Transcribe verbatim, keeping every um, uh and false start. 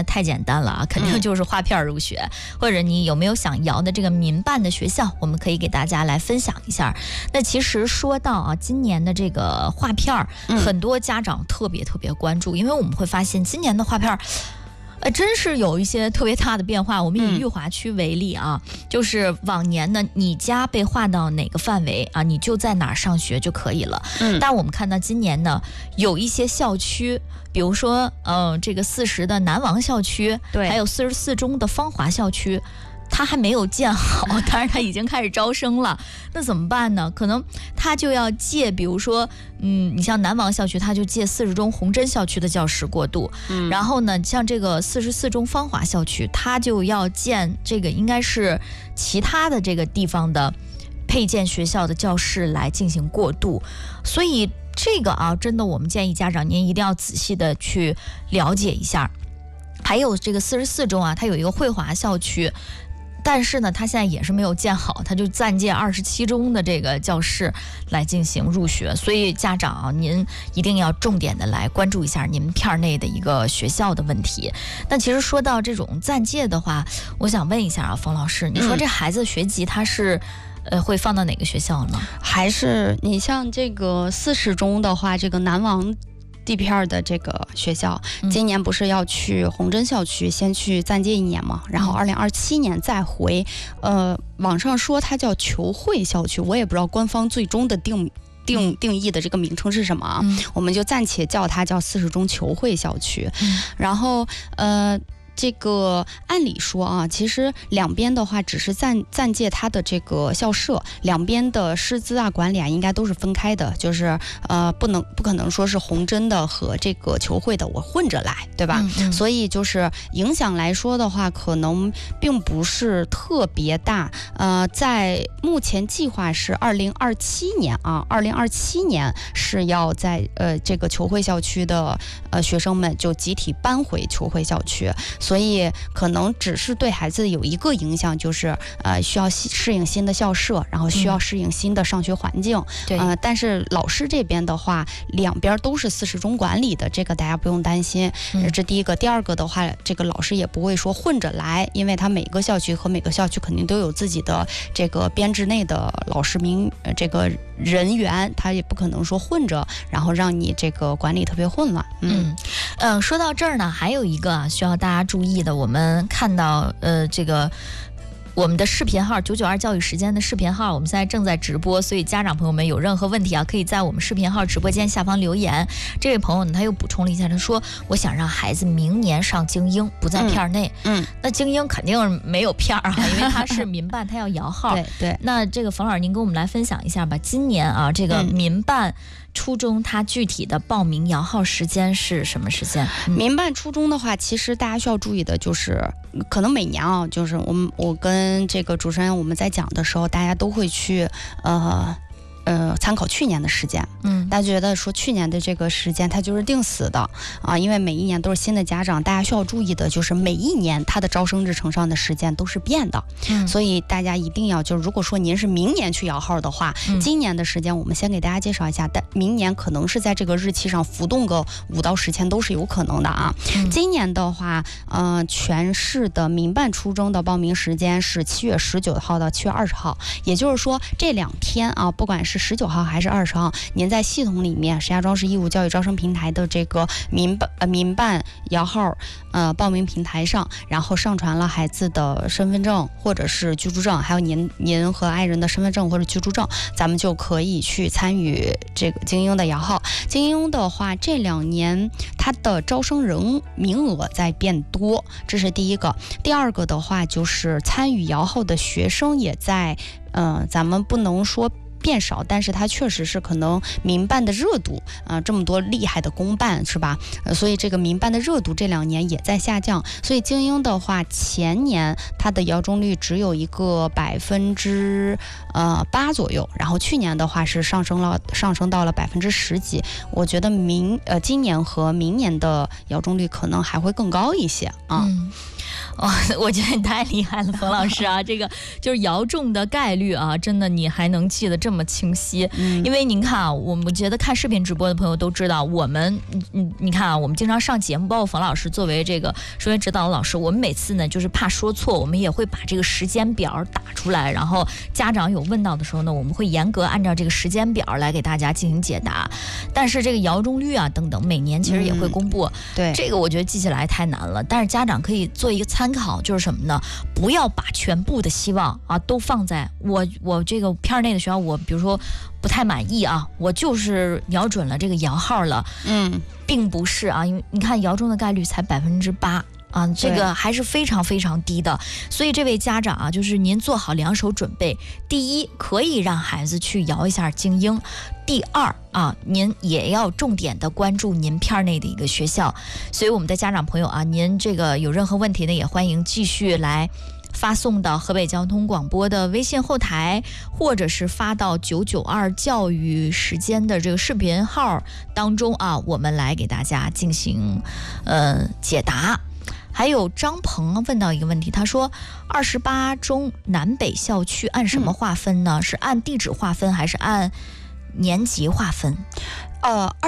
那太简单了啊，肯定就是划片入学、嗯、或者你有没有想摇的这个民办的学校，我们可以给大家来分享一下。那其实说到啊，今年的这个划片、嗯、很多家长特别特别关注，因为我们会发现今年的划片呃，真是有一些特别大的变化。我们以裕华区为例啊、嗯，就是往年呢，你家被划到哪个范围啊，你就在哪儿上学就可以了。嗯，但我们看到今年呢，有一些校区，比如说呃，这个四十的南王校区，对，还有四十四中的芳华校区。他还没有建好，但是他已经开始招生了，那怎么办呢？可能他就要借，比如说，嗯，你像南王校区，他就借四十中红针校区的教室过渡，嗯，然后呢，像这个四十四中芳华校区，他就要建这个应该是其他的这个地方的配建学校的教室来进行过渡，所以这个啊，真的我们建议家长您一定要仔细的去了解一下。还有这个四十四中啊，它有一个汇华校区。但是呢，他现在也是没有建好，他就暂借二十七中的这个教室来进行入学，所以家长啊，您一定要重点的来关注一下您片内的一个学校的问题。那其实说到这种暂借的话，我想问一下啊，冯老师，你说这孩子学籍他是？呃，会放到哪个学校呢？ 还是你像这个四十中的话，这个南王地片的这个学校、嗯、今年不是要去红针校区先去暂借一年嘛，然后二零二七年再回、嗯、呃，网上说它叫球会校区，我也不知道官方最终的定定定义的这个名称是什么啊、嗯、我们就暂且叫它叫四十中球会校区、嗯、然后呃这个按理说啊，其实两边的话只是暂暂借它的这个校舍，两边的师资啊、管理啊应该都是分开的，就是呃不能不可能说是红针的和这个球会的我混着来，对吧？嗯嗯，所以就是影响来说的话，可能并不是特别大。呃，在目前计划是二零二七年啊，二零二七年是要在呃这个球会校区的呃学生们就集体搬回球会校区。所以可能只是对孩子有一个影响，就是呃需要适应新的校舍，然后需要适应新的上学环境。对、嗯，呃，但是老师这边的话，两边都是四十中管理的，这个大家不用担心。嗯、这第一个，第二个的话，这个老师也不会说混着来，因为他每个校区和每个校区肯定都有自己的这个编制内的老师名呃这个人员，他也不可能说混着，然后让你这个管理特别混乱。 嗯嗯、呃，说到这儿呢，还有一个啊需要大家注意的，我们看到呃这个我们的视频号九九二教育时间的视频号，我们现在正在直播，所以家长朋友们有任何问题啊，可以在我们视频号直播间下方留言。这位朋友呢，他又补充了一下，他说我想让孩子明年上精英，不在片内。嗯，那精英肯定没有片儿啊，因为他是民办，他要摇号。对对。那这个冯老师，您跟我们来分享一下吧，今年啊，这个民办。嗯初中它具体的报名摇号时间是什么时间？ 嗯、民办初中的话，其实大家需要注意的就是，可能每年啊，就是我们我跟这个主持人我们在讲的时候，大家都会去呃。呃，参考去年的时间，嗯，大家觉得说去年的这个时间它就是定死的啊，因为每一年都是新的家长，大家需要注意的就是每一年它的招生日程上的时间都是变的，嗯，所以大家一定要就如果说您是明年去摇号的话，嗯、今年的时间我们先给大家介绍一下，但明年可能是在这个日期上浮动个五到十天都是有可能的啊。嗯、今年的话，呃，全市的民办初中的报名时间是七月十九号到七月二十号，也就是说这两天啊，不管是是十九号还是二十号，您在系统里面石家庄市义务教育招生平台的这个民办呃民办摇号呃报名平台上，然后上传了孩子的身份证或者是居住证，还有您您和爱人的身份证或者居住证，咱们就可以去参与这个精英的摇号。精英的话，这两年它的招生人名额在变多，这是第一个。第二个的话，就是参与摇号的学生也在呃，咱们不能说变少，但是它确实是可能民办的热度啊、呃，这么多厉害的公办是吧？呃，所以这个民办的热度这两年也在下降。所以精英的话，前年它的摇中率只有一个百分之呃八左右，然后去年的话是上升了，上升到了百分之十几。我觉得明呃今年和明年的摇中率可能还会更高一些啊。嗯哦，我觉得你太厉害了，冯老师啊，这个就是摇中的概率啊，真的你还能记得这么清晰。嗯、因为您看啊，我们觉得看视频直播的朋友都知道，我们嗯，你看啊，我们经常上节目，包括冯老师作为这个数学指导的老师，我们每次呢就是怕说错，我们也会把这个时间表打出来，然后家长有问到的时候呢，我们会严格按照这个时间表来给大家进行解答。但是这个摇中率啊等等，每年其实也会公布。嗯、 对， 这个我觉得记起来太难了，但是家长可以做一个参考，就是什么呢？不要把全部的希望啊都放在我我这个片内的学校，我比如说不太满意啊，我就是瞄准了这个摇号了， 嗯， 并不是啊，因为你看摇中的概率才百分之八。啊，这个还是非常非常低的，所以这位家长啊，就是您做好两手准备。第一，可以让孩子去摇一下精英；第二啊，您也要重点的关注您片内的一个学校。所以我们的家长朋友啊，您这个有任何问题呢，也欢迎继续来发送到河北交通广播的微信后台，或者是发到九九二教育时间的这个视频号当中啊，我们来给大家进行呃解答。还有张鹏问到一个问题，他说二十八中南北校区按什么划分呢？嗯、是按地址划分还是按年级划分？ 呃，